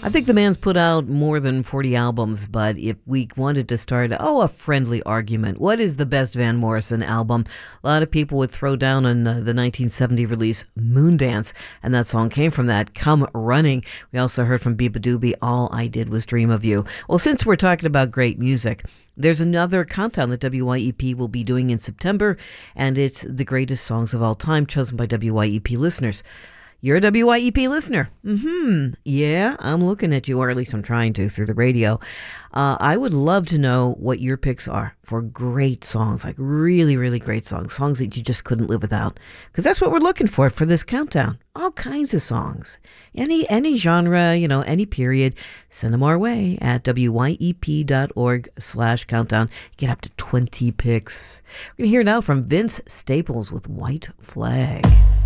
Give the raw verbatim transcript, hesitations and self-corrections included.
I think the man's put out more than forty albums, but if we wanted to start, oh, a friendly argument, what is the best Van Morrison album? A lot of people would throw down on uh, the nineteen seventy release Moondance, and that song came from that, Come Running. We also heard from Biba Doobie, All I Did Was Dream of You. Well, since we're talking about great music, there's another countdown that W Y E P will be doing in September, and it's the greatest songs of all time chosen by W Y E P listeners. You're a W Y E P listener. Mm-hmm. Yeah, I'm looking at you, or at least I'm trying to through the radio. Uh, I would love to know what your picks are for great songs, like really, really great songs, songs that you just couldn't live without. Because that's what we're looking for for this countdown. All kinds of songs. Any any genre, you know, any period. Send them our way at W Y E P dot org slash countdown. Get up to twenty picks. We're going to hear now from Vince Staples with White Flag.